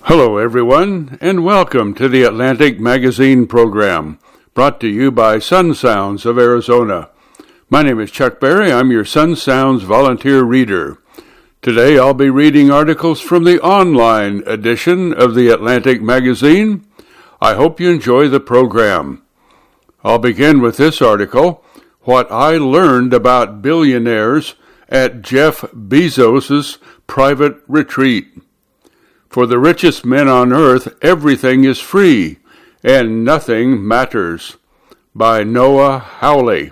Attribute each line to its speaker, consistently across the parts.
Speaker 1: Hello, everyone, and welcome to the Atlantic Magazine program, brought to you by Sun Sounds of Arizona. My name is Chuck Berry. I'm your Sun Sounds volunteer reader. Today, I'll be reading articles from the online edition of the Atlantic Magazine. I hope you enjoy the program. I'll begin with this article, What I Learned About Billionaires at Jeff Bezos' Private Retreat. For the richest men on earth, everything is free, and nothing matters. By Noah Hawley.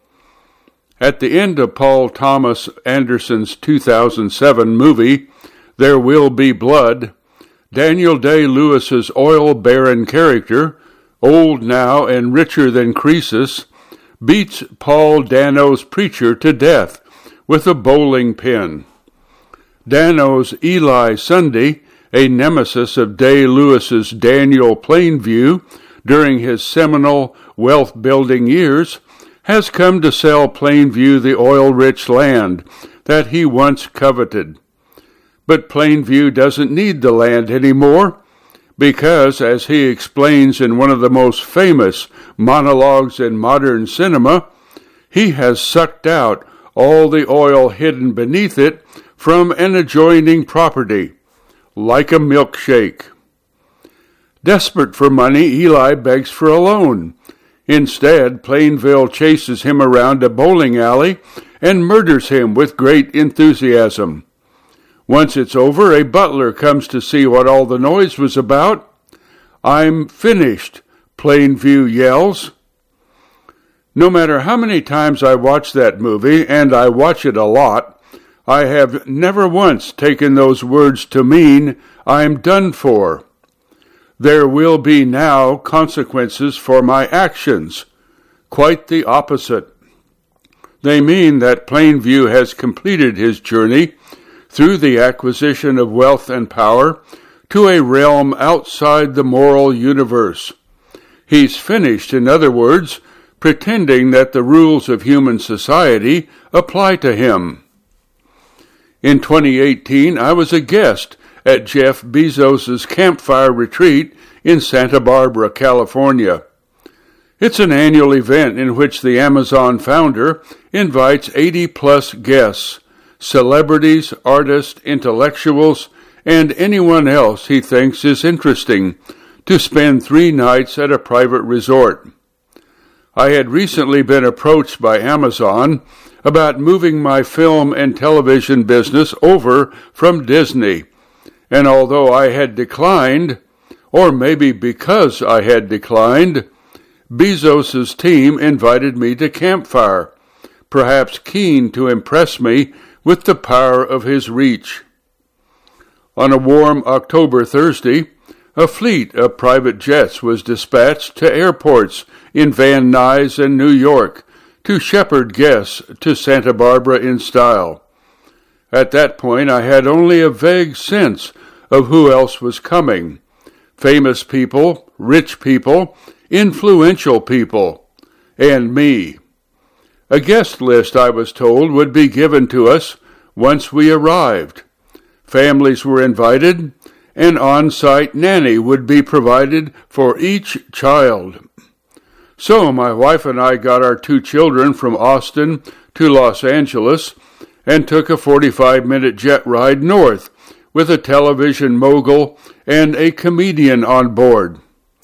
Speaker 1: At the end of Paul Thomas Anderson's 2007 movie, There Will Be Blood, Daniel Day-Lewis's oil baron character, old now and richer than Croesus, beats Paul Dano's preacher to death with a bowling pin. Dano's Eli Sunday, a nemesis of Day-Lewis's Daniel Plainview during his seminal wealth-building years, has come to sell Plainview the oil-rich land that he once coveted. But Plainview doesn't need the land anymore because, as he explains in one of the most famous monologues in modern cinema, he has sucked out all the oil hidden beneath it from an adjoining property, like a milkshake. Desperate for money, Eli begs for a loan. Instead, Plainview chases him around a bowling alley and murders him with great enthusiasm. Once it's over, a butler comes to see what all the noise was about. "I'm finished," Plainview yells. No matter how many times I watch that movie, and I watch it a lot, I have never once taken those words to mean I'm done for. There will be now consequences for my actions. Quite the opposite. They mean that Plainview has completed his journey through the acquisition of wealth and power to a realm outside the moral universe. He's finished, in other words, pretending that the rules of human society apply to him. In 2018, I was a guest at Jeff Bezos' campfire retreat in Santa Barbara, California. It's an annual event in which the Amazon founder invites 80-plus guests, celebrities, artists, intellectuals, and anyone else he thinks is interesting, to spend 3 nights at a private resort. I had recently been approached by Amazon about moving my film and television business over from Disney, and although I had declined, or maybe because I had declined, Bezos' team invited me to campfire, perhaps keen to impress me with the power of his reach. On a warm October Thursday, a fleet of private jets was dispatched to airports in Van Nuys and New York to shepherd guests to Santa Barbara in style. At that point, I had only a vague sense of who else was coming. Famous people, rich people, influential people, and me. A guest list, I was told, would be given to us once we arrived. Families were invited. An on-site nanny would be provided for each child. So my wife and I got our 2 children from Austin to Los Angeles and took a 45-minute jet ride north with a television mogul and a comedian on board.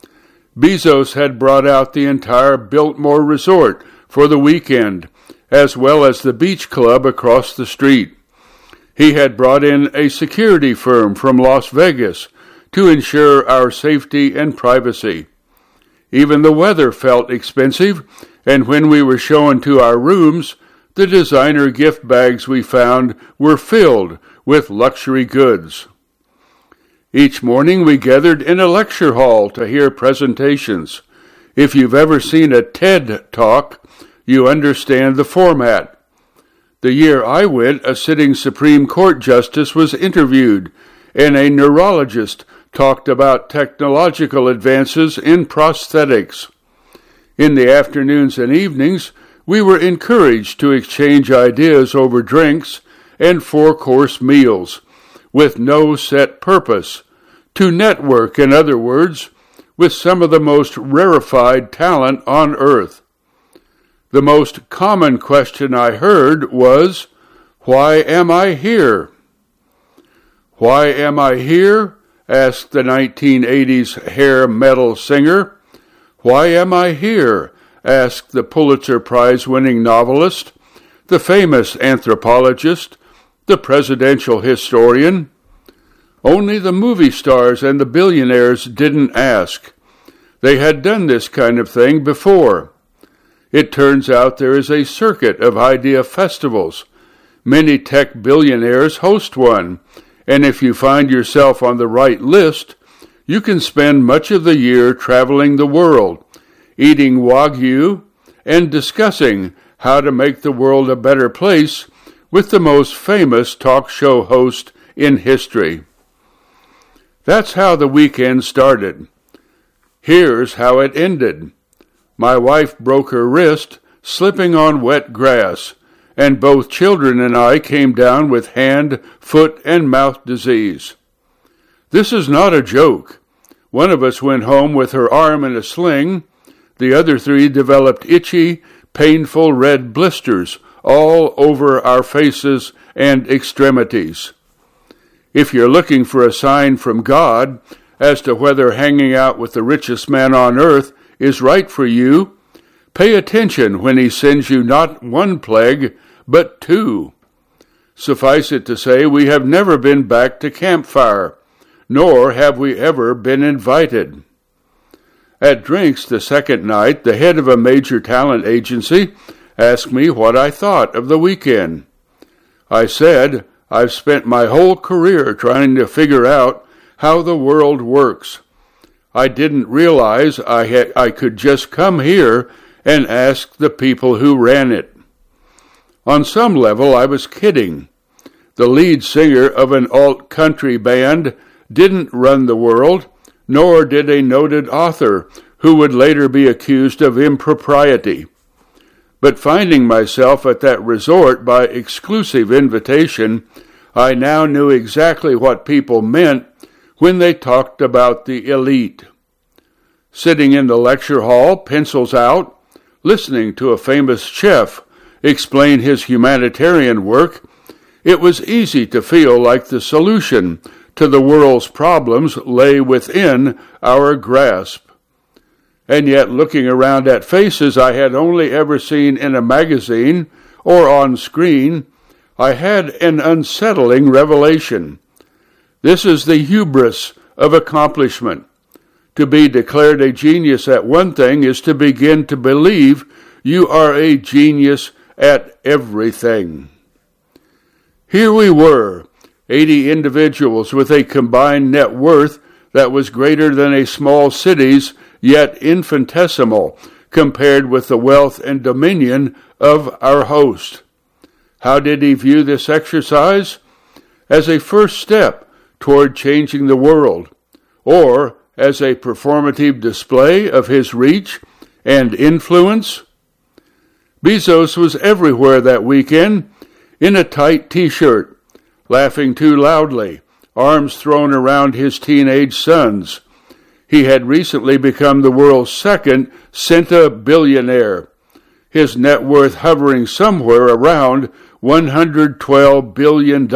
Speaker 1: Bezos had brought out the entire Biltmore Resort for the weekend, as well as the beach club across the street. He had brought in a security firm from Las Vegas to ensure our safety and privacy. Even the weather felt expensive, and when we were shown to our rooms, the designer gift bags we found were filled with luxury goods. Each morning we gathered in a lecture hall to hear presentations. If you've ever seen a TED Talk, you understand the format. The year I went, a sitting Supreme Court justice was interviewed, and a neurologist talked about technological advances in prosthetics. In the afternoons and evenings, we were encouraged to exchange ideas over drinks and 4-course meals, with no set purpose, to network, in other words, with some of the most rarefied talent on earth. The most common question I heard was, "Why am I here?" "Why am I here?" asked the 1980s hair metal singer. "Why am I here?" asked the Pulitzer Prize-winning novelist, the famous anthropologist, the presidential historian. Only the movie stars and the billionaires didn't ask. They had done this kind of thing before. It turns out there is a circuit of idea festivals. Many tech billionaires host one, and if you find yourself on the right list, you can spend much of the year traveling the world, eating Wagyu, and discussing how to make the world a better place with the most famous talk show host in history. That's how the weekend started. Here's how it ended. My wife broke her wrist slipping on wet grass, and both children and I came down with hand, foot, and mouth disease. This is not a joke. One of us went home with her arm in a sling. The other three developed itchy, painful red blisters all over our faces and extremities. If you're looking for a sign from God as to whether hanging out with the richest man on earth is right for you, pay attention when he sends you not one plague, but two. Suffice it to say, we have never been back to campfire, nor have we ever been invited. At drinks the second night, the head of a major talent agency asked me what I thought of the weekend. I said, I've spent my whole career trying to figure out how the world works. I didn't realize I could just come here and ask the people who ran it. On some level, I was kidding. The lead singer of an alt-country band didn't run the world, nor did a noted author who would later be accused of impropriety. But finding myself at that resort by exclusive invitation, I now knew exactly what people meant when they talked about the elite. Sitting in the lecture hall, pencils out, listening to a famous chef explain his humanitarian work, it was easy to feel like the solution to the world's problems lay within our grasp. And yet, looking around at faces I had only ever seen in a magazine or on screen, I had an unsettling revelation. This is the hubris of accomplishment. To be declared a genius at one thing is to begin to believe you are a genius at everything. Here we were, 80 individuals with a combined net worth that was greater than a small city's, yet infinitesimal compared with the wealth and dominion of our host. How did he view this exercise? As a first step toward changing the world, or as a performative display of his reach and influence? Bezos was everywhere that weekend, in a tight t-shirt, laughing too loudly, arms thrown around his teenage sons. He had recently become the world's second centabillionaire, his net worth hovering somewhere around $112 billion,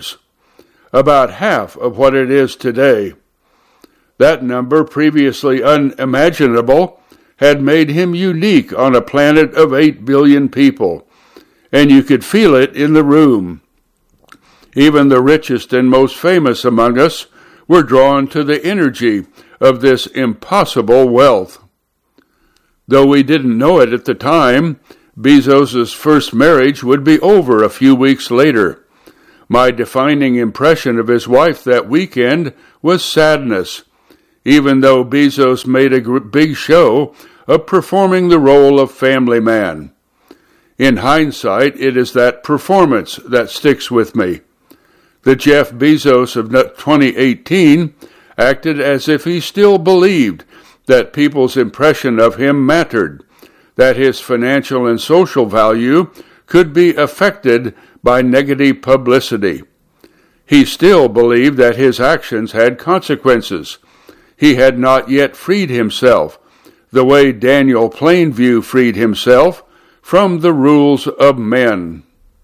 Speaker 1: about half of what it is today. That number, previously unimaginable, had made him unique on a planet of 8 billion people, and you could feel it in the room. Even the richest and most famous among us were drawn to the energy of this impossible wealth. Though we didn't know it at the time, Bezos's first marriage would be over a few weeks later. My defining impression of his wife that weekend was sadness, even though Bezos made a big show of performing the role of family man. In hindsight, it is that performance that sticks with me. The Jeff Bezos of 2018 acted as if he still believed that people's impression of him mattered, that his financial and social value could be affected by negative publicity. He still believed that his actions had consequences. He had not yet freed himself, the way Daniel Plainview freed himself, from the rules of men.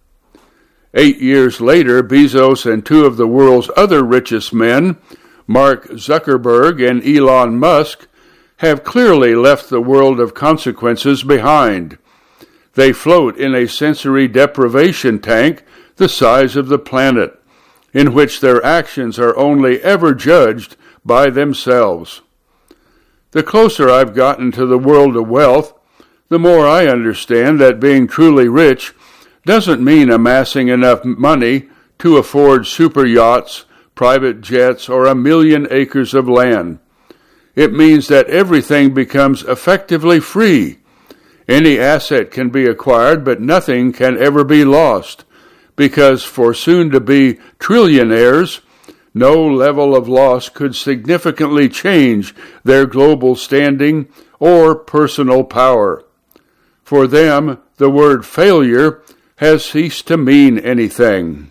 Speaker 1: 8 years later, Bezos and two of the world's other richest men, Mark Zuckerberg and Elon Musk, have clearly left the world of consequences behind. They float in a sensory deprivation tank the size of the planet, in which their actions are only ever judged by themselves. The closer I've gotten to the world of wealth, the more I understand that being truly rich doesn't mean amassing enough money to afford super yachts, private jets, or 1,000,000 acres of land. It means that everything becomes effectively free. Any asset can be acquired, but nothing can ever be lost, because for soon-to-be trillionaires, no level of loss could significantly change their global standing or personal power. For them, the word failure has ceased to mean anything.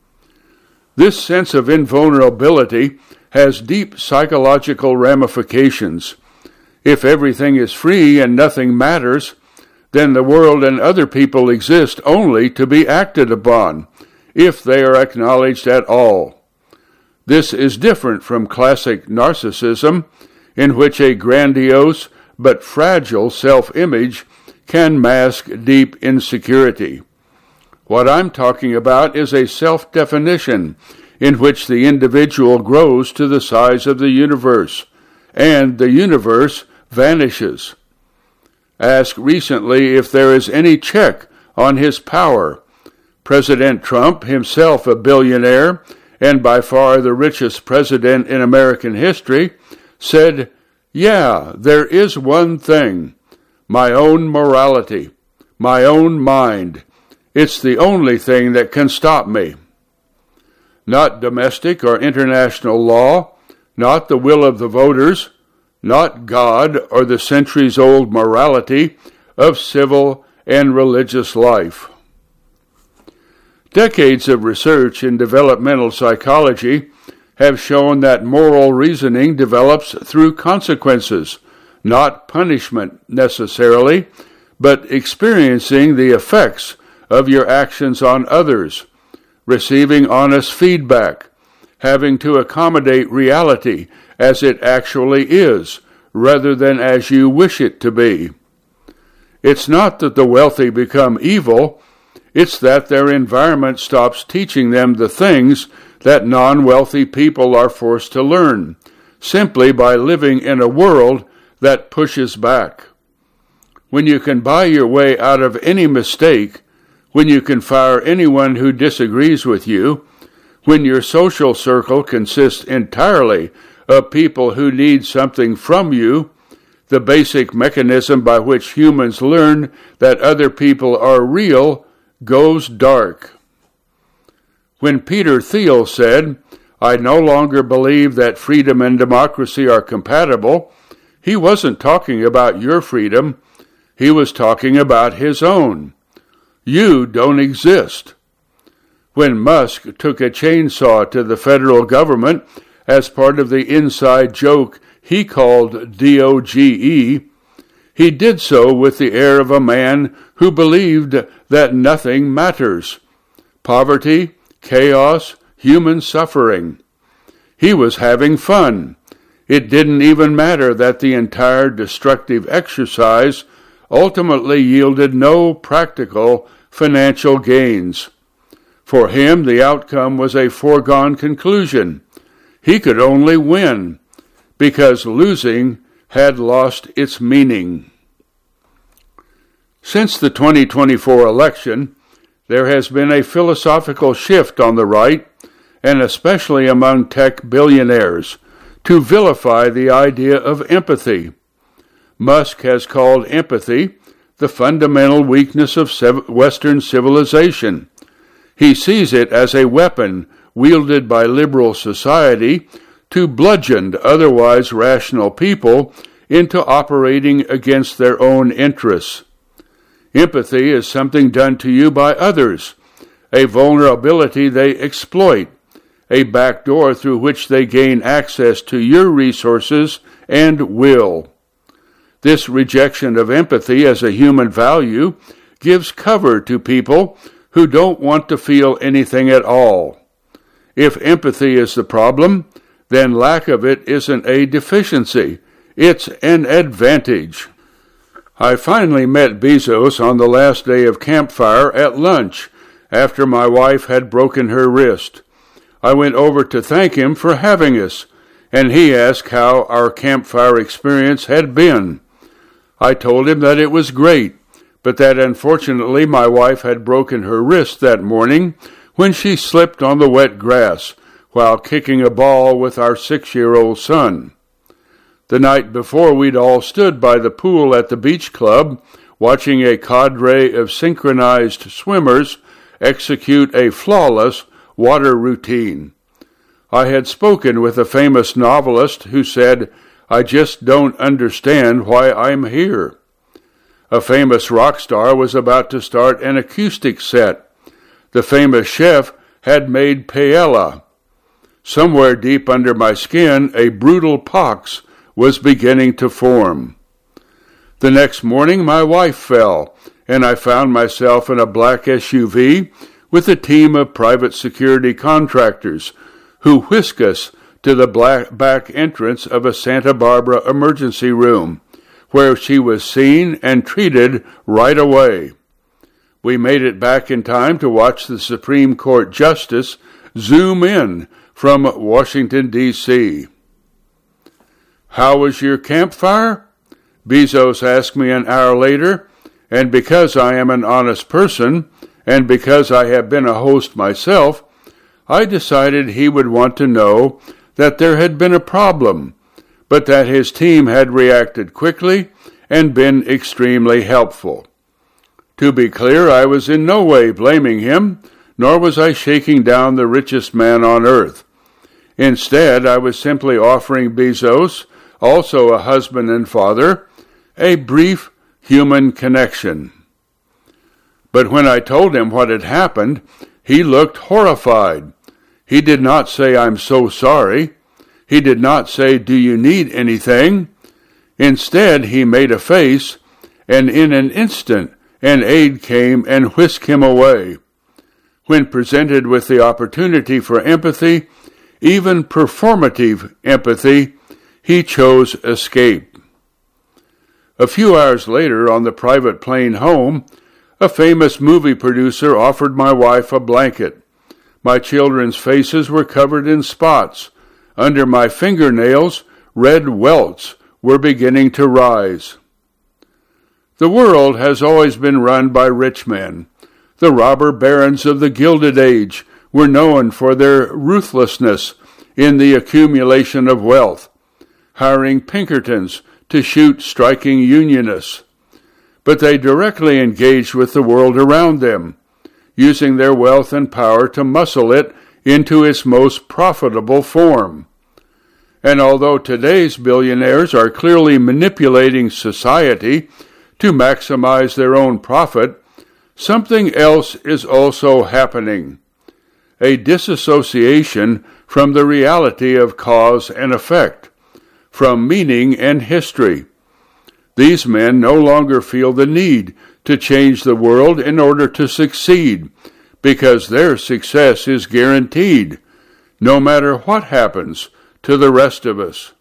Speaker 1: This sense of invulnerability has deep psychological ramifications. If everything is free and nothing matters, then the world and other people exist only to be acted upon, if they are acknowledged at all. This is different from classic narcissism, in which a grandiose but fragile self-image can mask deep insecurity. What I'm talking about is a self-definition in which the individual grows to the size of the universe, and the universe vanishes. Asked recently if there is any check on his power, President Trump, himself a billionaire and by far the richest president in American history, said, "Yeah, there is one thing. My own morality, my own mind. It's the only thing that can stop me." Not domestic or international law, not the will of the voters, not God or the centuries-old morality of civil and religious life. Decades of research in developmental psychology have shown that moral reasoning develops through consequences, not punishment necessarily, but experiencing the effects of your actions on others, receiving honest feedback, having to accommodate reality as it actually is, rather than as you wish it to be. It's not that the wealthy become evil, it's that their environment stops teaching them the things that non-wealthy people are forced to learn, simply by living in a world that pushes back. When you can buy your way out of any mistake, when you can fire anyone who disagrees with you, when your social circle consists entirely of people who need something from you, the basic mechanism by which humans learn that other people are real goes dark. When Peter Thiel said, "I no longer believe that freedom and democracy are compatible," he wasn't talking about your freedom, he was talking about his own. You don't exist. When Musk took a chainsaw to the federal government as part of the inside joke he called DOGE, he did so with the air of a man who believed that nothing matters. Poverty, chaos, human suffering. He was having fun. It didn't even matter that the entire destructive exercise ultimately yielded no practical financial gains. For him, the outcome was a foregone conclusion. He could only win, because losing had lost its meaning. Since the 2024 election, there has been a philosophical shift on the right, and especially among tech billionaires, to vilify the idea of empathy. Musk has called empathy the fundamental weakness of Western civilization. He sees it as a weapon wielded by liberal society to bludgeon otherwise rational people into operating against their own interests. Empathy is something done to you by others, a vulnerability they exploit, a back door through which they gain access to your resources and will. This rejection of empathy as a human value gives cover to people who don't want to feel anything at all. If empathy is the problem, then lack of it isn't a deficiency, it's an advantage. I finally met Bezos on the last day of campfire at lunch, after my wife had broken her wrist. I went over to thank him for having us, and he asked how our campfire experience had been. I told him that it was great, but that unfortunately my wife had broken her wrist that morning when she slipped on the wet grass while kicking a ball with our 6-year-old son. The night before, we'd all stood by the pool at the beach club, watching a cadre of synchronized swimmers execute a flawless water routine. I had spoken with a famous novelist who said, "I just don't understand why I'm here." A famous rock star was about to start an acoustic set. The famous chef had made paella. Somewhere deep under my skin, a brutal pox was beginning to form. The next morning, my wife fell, and I found myself in a black SUV with a team of private security contractors who whisked us to the back entrance of a Santa Barbara emergency room, where she was seen and treated right away. We made it back in time to watch the Supreme Court Justice zoom in from Washington, D.C. "How was your campfire?" Bezos asked me an hour later, and because I am an honest person, and because I have been a host myself, I decided he would want to know that there had been a problem, but that his team had reacted quickly and been extremely helpful. To be clear, I was in no way blaming him, nor was I shaking down the richest man on earth. Instead, I was simply offering Bezos, also a husband and father, a brief human connection. But when I told him what had happened, he looked horrified. He did not say, "I'm so sorry." He did not say, "Do you need anything?" Instead, he made a face, and in an instant, an aide came and whisked him away. When presented with the opportunity for empathy, even performative empathy, he chose escape. A few hours later, on the private plane home, a famous movie producer offered my wife a blanket. My children's faces were covered in spots. Under my fingernails, red welts were beginning to rise. The world has always been run by rich men. The robber barons of the Gilded Age were known for their ruthlessness in the accumulation of wealth, hiring Pinkertons to shoot striking Unionists. But they directly engaged with the world around them, using their wealth and power to muscle it into its most profitable form. And although today's billionaires are clearly manipulating society to maximize their own profit, something else is also happening: a disassociation from the reality of cause and effect, from meaning and history. These men no longer feel the need to change the world in order to succeed, because their success is guaranteed, no matter what happens to the rest of us.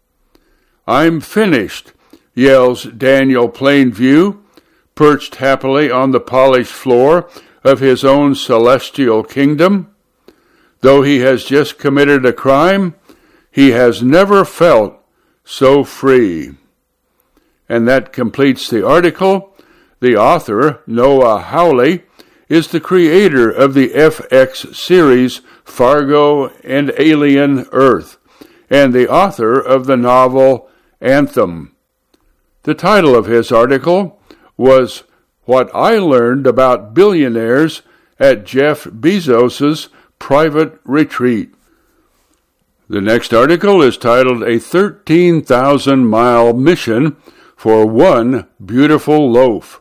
Speaker 1: "I'm finished," yells Daniel Plainview, perched happily on the polished floor of his own celestial kingdom. Though he has just committed a crime, he has never felt so free. And that completes the article. The author, Noah Hawley, is the creator of the FX series Fargo and Alien Earth, and the author of the novel Anthem. The title of his article was "What I Learned About Billionaires at Jeff Bezos's Private Retreat." The next article is titled "A 13,000-Mile Mission for One Beautiful Loaf."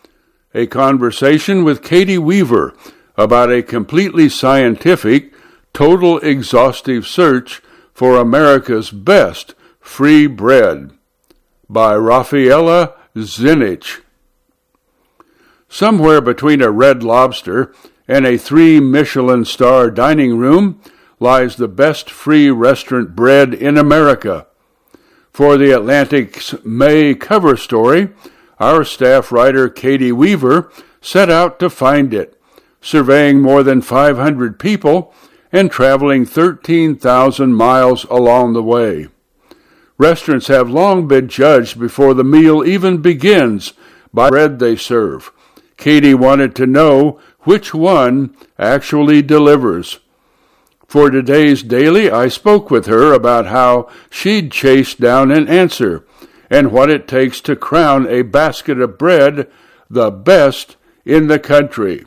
Speaker 1: A conversation with Katie Weaver about a completely scientific, Total Exhaustive Search for America's Best Free Bread by Rafaela Zinich. Somewhere between a Red Lobster and a 3-Michelin-star dining room lies the best free restaurant bread in America. For the Atlantic's May cover story, our staff writer Katie Weaver set out to find it, surveying more than 500 people and traveling 13,000 miles along the way. Restaurants have long been judged before the meal even begins by the bread they serve. Katie wanted to know which one actually delivers. For today's Daily, I spoke with her about how she'd chase down an answer and what it takes to crown a basket of bread the best in the country.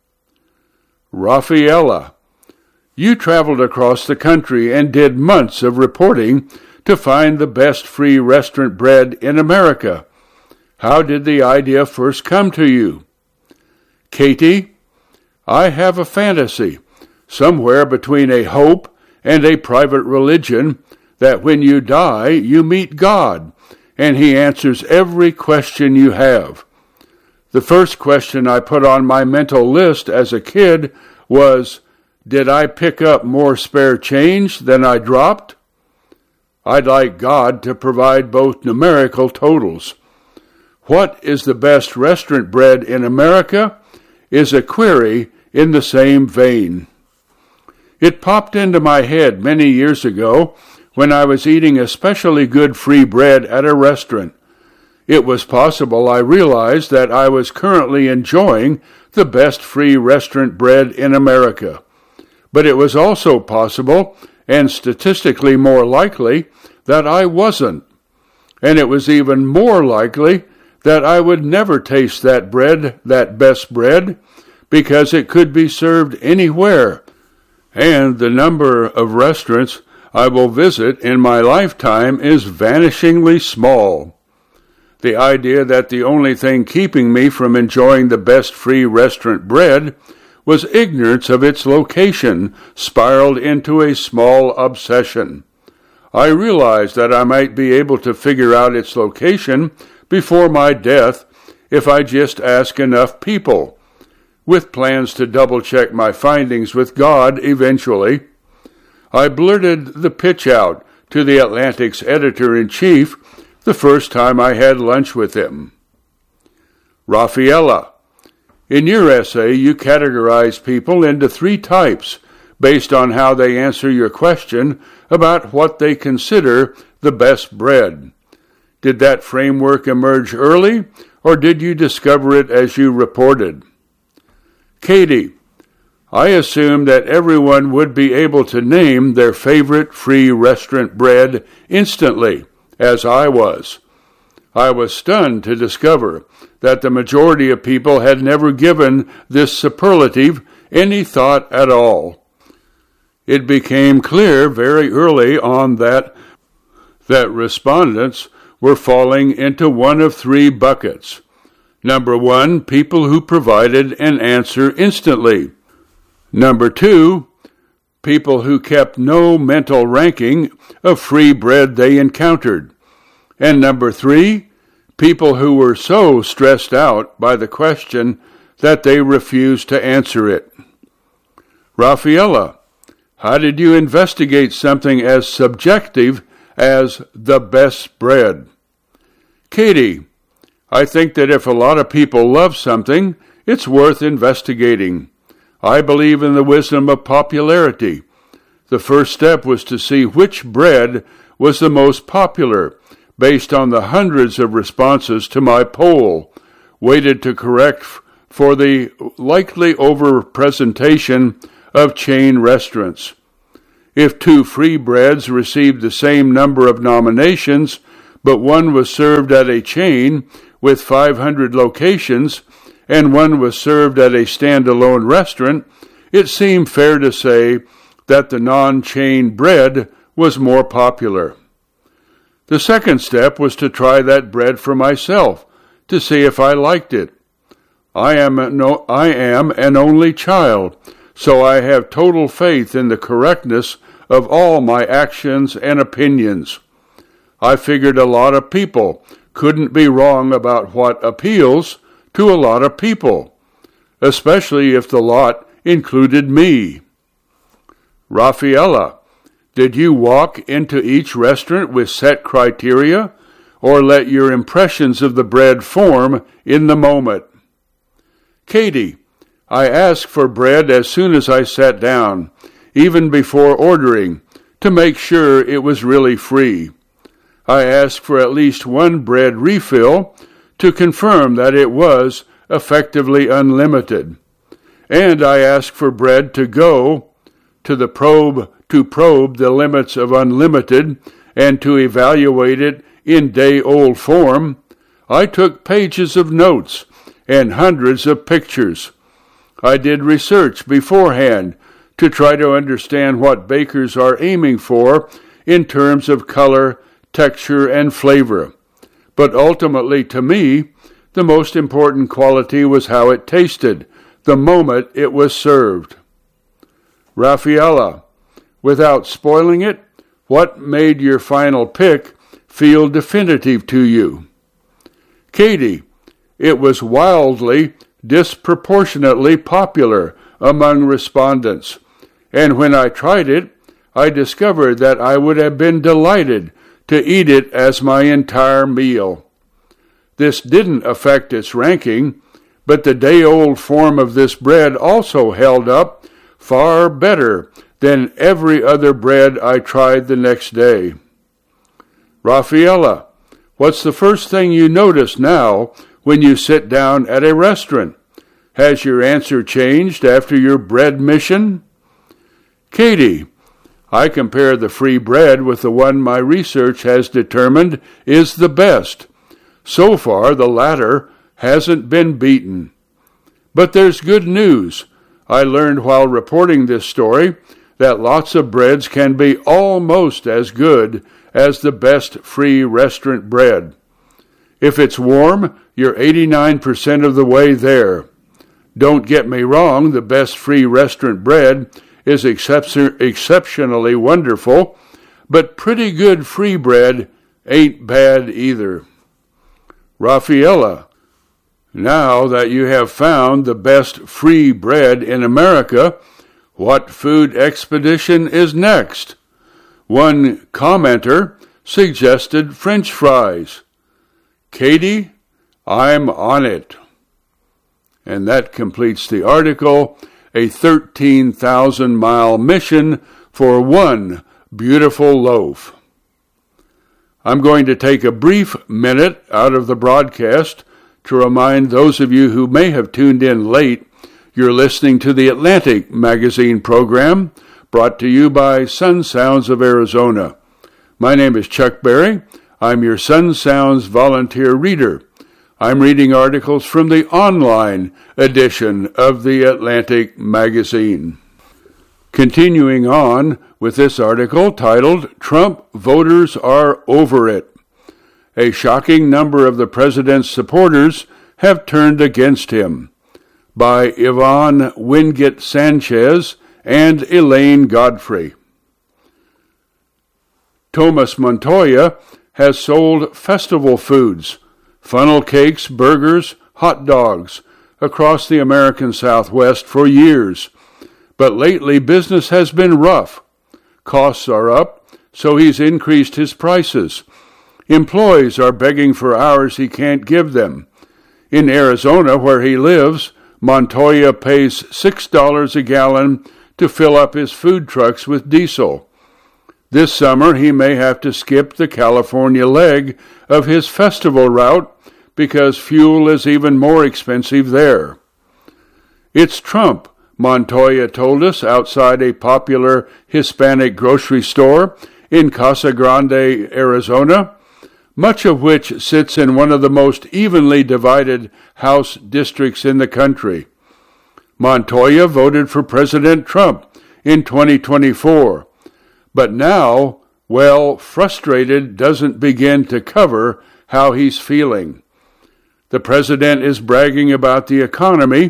Speaker 1: Rafaela, you traveled across the country and did months of reporting to find the best free restaurant bread in America. How did the idea first come to you? Katie, I have a fantasy, somewhere between a hope and a private religion, that when you die, you meet God, and He answers every question you have. The first question I put on my mental list as a kid was, did I pick up more spare change than I dropped? I'd like God to provide both numerical totals. What is the best restaurant bread in America is a query in the same vein. It popped into my head many years ago when I was eating especially good free bread at a restaurant. It was possible I realized that I was currently enjoying the best free restaurant bread in America. But it was also possible, and statistically more likely, that I wasn't. And it was even more likely that I would never taste that bread, that best bread, because it could be served anywhere. And the number of restaurants I will visit in my lifetime is vanishingly small. The idea that the only thing keeping me from enjoying the best free restaurant bread was ignorance of its location spiraled into a small obsession. I realized that I might be able to figure out its location before my death if I just ask enough people, with plans to double-check my findings with God eventually. I blurted the pitch out to the Atlantic's editor-in-chief the first time I had lunch with him. Rafaela, in your essay, you categorize people into 3 types based on how they answer your question about what they consider the best bread. Did that framework emerge early, or did you discover it as you reported? Katie, I assumed that everyone would be able to name their favorite free restaurant bread instantly, as I was. I was stunned to discover that the majority of people had never given this superlative any thought at all. It became clear very early on that respondents were falling into one of 3 buckets. Number 1, people who provided an answer instantly. Number 2, people who kept no mental ranking of free bread they encountered. And number 3, people who were so stressed out by the question that they refused to answer it. Rafaela, how did you investigate something as subjective as the best bread? Katie, I think that if a lot of people love something, it's worth investigating. I believe in the wisdom of popularity. The first step was to see which bread was the most popular, based on the hundreds of responses to my poll, weighted to correct for the likely overrepresentation of chain restaurants. If 2 free breads received the same number of nominations, but one was served at a chain with 500 locations, and one was served at a standalone restaurant, it seemed fair to say that the non-chain bread was more popular. The second step was to try that bread for myself, to see if I liked it. I am an only child, so I have total faith in the correctness of all my actions and opinions. I figured a lot of people couldn't be wrong about what appeals to a lot of people, especially if the lot included me. Rafaela, did you walk into each restaurant with set criteria, or let your impressions of the bread form in the moment? Katie, I asked for bread as soon as I sat down, even before ordering, to make sure it was really free. I asked for at least one bread refill to confirm that it was effectively unlimited. And I asked for bread to go to the probe the limits of unlimited and to evaluate it in day-old form. I took pages of notes and hundreds of pictures. I did research beforehand to try to understand what bakers are aiming for in terms of color, texture, and flavor. But ultimately, to me, the most important quality was how it tasted the moment it was served. Rafaela, without spoiling it, what made your final pick feel definitive to you? Katie, it was wildly, disproportionately popular among respondents, and when I tried it, I discovered that I would have been delighted to eat it as my entire meal. This didn't affect its ranking, but the day-old form of this bread also held up far better than every other bread I tried the next day. Rafaela, what's the first thing you notice now when you sit down at a restaurant? Has your answer changed after your bread mission? Katie, I compare the free bread with the one my research has determined is the best. So far, the latter hasn't been beaten. But there's good news. I learned while reporting this story that lots of breads can be almost as good as the best free restaurant bread. If it's warm, you're 89% of the way there. Don't get me wrong, the best free restaurant bread is exceptionally wonderful, but pretty good free bread ain't bad either. Rafaela, now that you have found the best free bread in America, what food expedition is next? One commenter suggested French fries. Katie, I'm on it. And that completes the article, a 13,000-mile mission for one beautiful loaf. I'm going to take a brief minute out of the broadcast to remind those of you who may have tuned in late you're listening to the Atlantic Magazine program brought to you by Sun Sounds of Arizona. My name is Chuck Berry. I'm your Sun Sounds volunteer reader. I'm reading articles from the online edition of the Atlantic Magazine. Continuing on with this article titled, Trump Voters Are Over It. A shocking number of the president's supporters have turned against him, by Yvonne Wingate Sanchez and Elaine Godfrey. Thomas Montoya has sold festival foods, funnel cakes, burgers, hot dogs, across the American Southwest for years. But lately business has been rough. Costs are up, so he's increased his prices. Employees are begging for hours he can't give them. In Arizona, where he lives, Montoya pays $6 a gallon to fill up his food trucks with diesel. This summer, he may have to skip the California leg of his festival route because fuel is even more expensive there. It's Trump, Montoya told us outside a popular Hispanic grocery store in Casa Grande, Arizona, much of which sits in one of the most evenly divided House districts in the country. Montoya voted for President Trump in 2024, but now, well, frustrated doesn't begin to cover how he's feeling. The president is bragging about the economy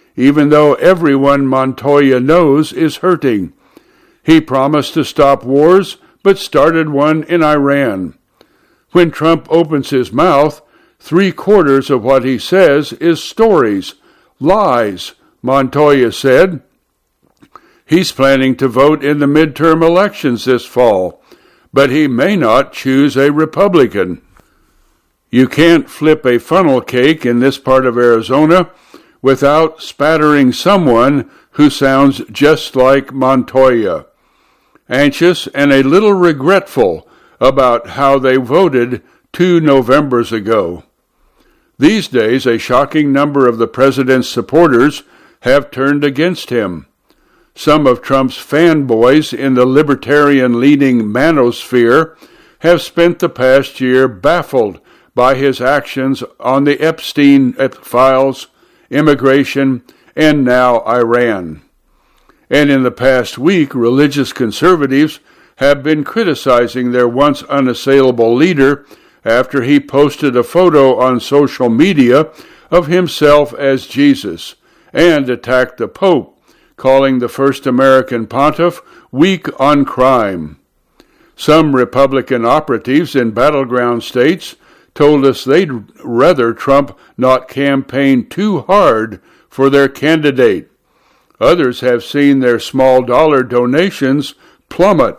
Speaker 1: even though everyone Montoya knows is hurting. He promised to stop wars, but started one in Iran. When Trump opens his mouth, 3/4 of what he says is stories, lies, Montoya said. He's planning to vote in the midterm elections this fall, but he may not choose a Republican. You can't flip a funnel cake in this part of Arizona without spattering someone who sounds just like Montoya, anxious and a little regretful about how they voted 2 Novembers ago. These days, a shocking number of the president's supporters have turned against him. Some of Trump's fanboys in the libertarian-leaning manosphere have spent the past year baffled by his actions on the Epstein files, immigration, and now Iran. And in the past week, religious conservatives have been criticizing their once unassailable leader after he posted a photo on social media of himself as Jesus and attacked the Pope, calling the first American pontiff weak on crime. Some Republican operatives in battleground states told us they'd rather Trump not campaign too hard for their candidate. Others have seen their small dollar donations plummet.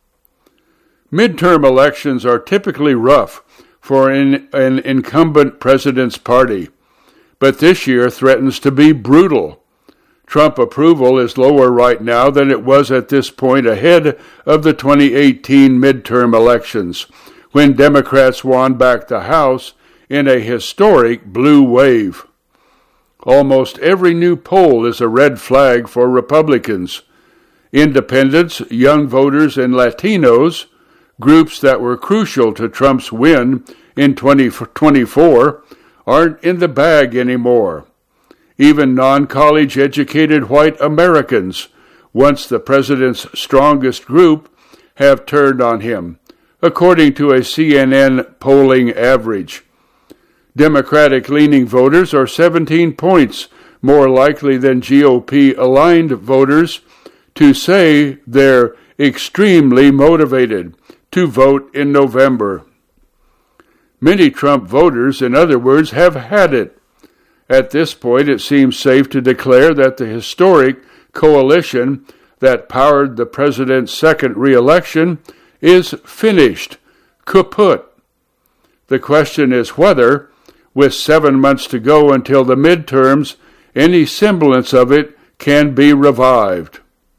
Speaker 1: Midterm elections are typically rough for an incumbent president's party, but this year threatens to be brutal. Trump approval is lower right now than it was at this point ahead of the 2018 midterm elections, when Democrats won back the House in a historic blue wave. Almost every new poll is a red flag for Republicans. Independents, young voters, and Latinos, groups that were crucial to Trump's win in 2024, aren't in the bag anymore. Even non-college educated white Americans, once the president's strongest group, have turned on him, according to a CNN polling average. Democratic-leaning voters are 17 points more likely than GOP-aligned voters to say they're extremely motivated to vote in November. Many Trump voters, in other words, have had it. At this point, it seems safe to declare that the historic coalition that powered the president's second re-election is finished, kaput. The question is whether, with 7 months to go until the midterms, any semblance of it can be revived.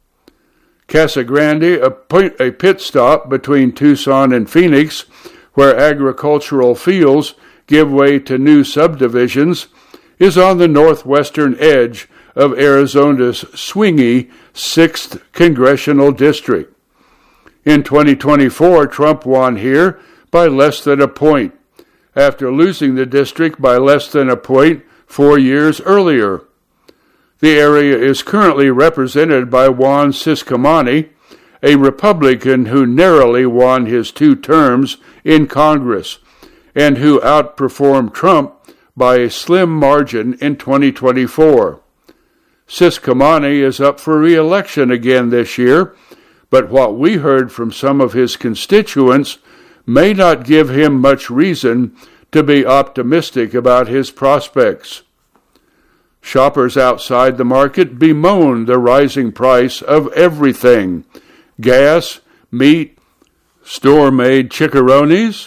Speaker 1: Casa Grande, a pit stop between Tucson and Phoenix, where agricultural fields give way to new subdivisions, is on the northwestern edge of Arizona's swingy 6th Congressional District. In 2024, Trump won here by less than a point, after losing the district by less than a point 4 years earlier. The area is currently represented by Juan Ciscomani, a Republican who narrowly won his 2 terms in Congress and who outperformed Trump by a slim margin in 2024. Ciscomani is up for re-election again this year, but what we heard from some of his constituents may not give him much reason to be optimistic about his prospects. Shoppers outside the market bemoan the rising price of everything: gas, meat, store-made chicharrones,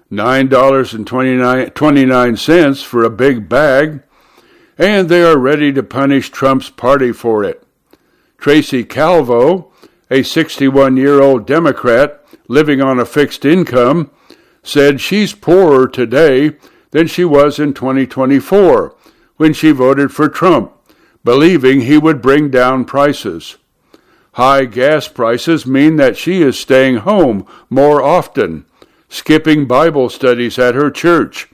Speaker 1: $9.29 for a big bag, and they are ready to punish Trump's party for it. Tracy Calvo, a 61-year-old Democrat living on a fixed income, said she's poorer today than she was in 2024 when she voted for Trump, believing he would bring down prices. High gas prices mean that she is staying home more often, skipping Bible studies at her church,